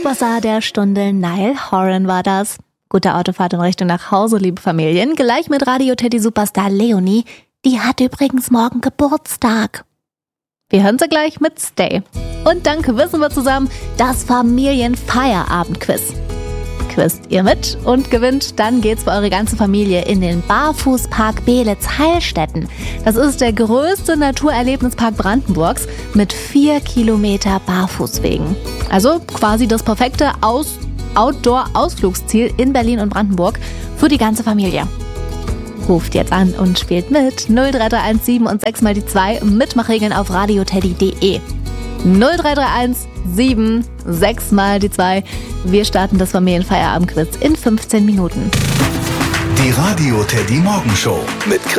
Superstar der Stunde, Niall Horan war das. Gute Autofahrt in Richtung nach Hause, liebe Familien. Gleich mit Radio Teddy Superstar Leonie. Die hat übrigens morgen Geburtstag. Wir hören sie gleich mit Stay. Und dann wissen wir zusammen das Familienfeierabend-Quiz. Quizt ihr mit und gewinnt, dann geht's für eure ganze Familie in den Barfußpark Beelitz-Heilstätten. Das ist der größte Naturerlebnispark Brandenburgs mit 4 Kilometer Barfußwegen. Also quasi das perfekte Outdoor-Ausflugsziel in Berlin und Brandenburg für die ganze Familie. Ruft jetzt an und spielt mit 03317 und 6 mal die 2 Mitmachregeln auf radioteddy.de. 03317 6 mal die 2. Wir starten das Familienfeierabend-Quiz in 15 Minuten. Die Radio Teddy Morgenshow mit